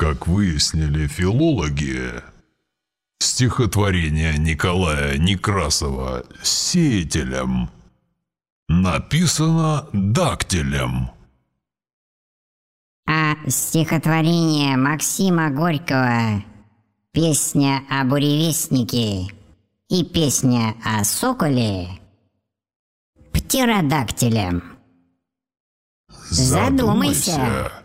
Как выяснили филологи, стихотворение Николая Некрасова «Сеятелем» написано дактилем. А стихотворение Максима Горького «Песня о буревестнике» и «Песня о соколе» птеродактилем. Задумайся.